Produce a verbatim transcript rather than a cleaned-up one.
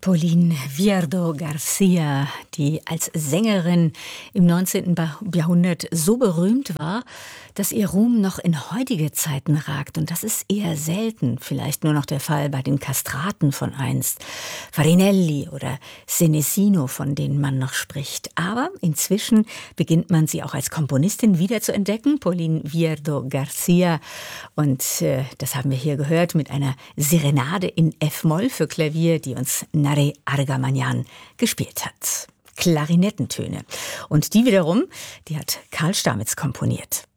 Pauline Viardó García, die als Sängerin im neunzehnten Jahrhundert so berühmt war, dass ihr Ruhm noch in heutige Zeiten ragt. Und das ist eher selten, vielleicht nur noch der Fall bei den Kastraten von einst, Farinelli oder Senesino, von denen man noch spricht. Aber inzwischen beginnt man sie auch als Komponistin wieder zu entdecken, Pauline Viardó García. Und äh, das haben wir hier gehört mit einer Serenade in F-Moll für Klavier, die uns Nare Argamanyan gespielt hat. Klarinettentöne. Und die wiederum, die hat Karl Stamitz komponiert.